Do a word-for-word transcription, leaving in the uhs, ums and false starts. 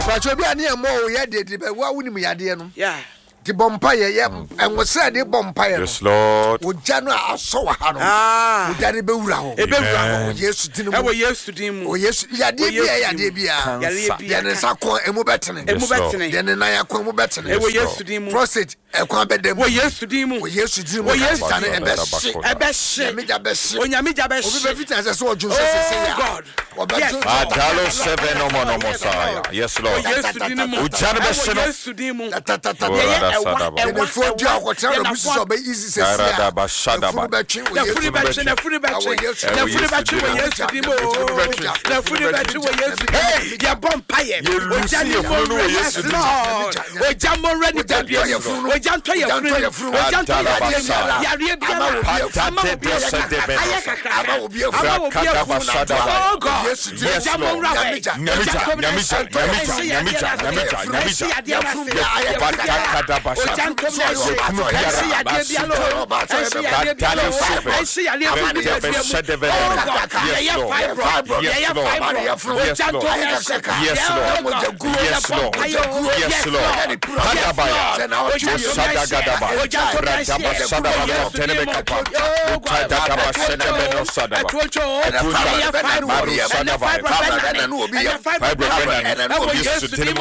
Pacho bi ani emo o ye de de be wa wuni mu yade no. Yeah. The bompa ye ye enwo se de bompa ye no. Yes, Lord. Oja no aso wa ha no. Ah. Oja de be wura ho. E be wura ho. Yesu dinu mu. E wo Yesu dinu mu. O Yesu yade bia yade bia. Ye ne sakon emu betene. Emu betene. Ye ne na yakon emu betene. E wo Yesu dinu mu. Prostate e kwa bedem. Wo Yesu dinu mu. O Yesu dinu mu. O Yesu tane e be hye. E be hye. Me ja be hye. Onyame ja be hye. Obi be fitan se so ojo se se ya. God. Yes. Adalo seven no more no more saya. Yes, Lord. Yesu dinu mu. Ujane be hye no. Yesu dinu mu. Ta ta ta. Ye for you ko tra no busi so be easy se sia. Arada ba shada ba. Na furi ba chi, na furi ba chi. Na furi ba chi wo Yesu dinu mu. Na furi ba chi wo Yesu. Hey, ya bompaye. Ojani mo wo Yesu. Oja mo ready to be. Oja nto ye furu. Oja nto ye dia. Ya rie bia ma Ate de se de be. Ama obi afura Kada ba shada ba. Oh God. Yes, Lord. Nyamija, nyamija, nyamija, nyamija, nyamija, nyamija. Kada ba shada. Yes, Lord.